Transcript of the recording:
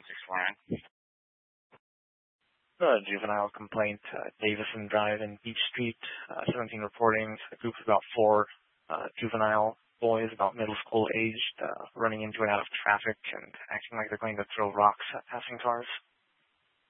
649. Juvenile complaint, Davison Drive in Beach Street, 17 reporting a group of about 4 juvenile boys about middle school aged running into and out of traffic and acting like they're going to throw rocks at passing cars.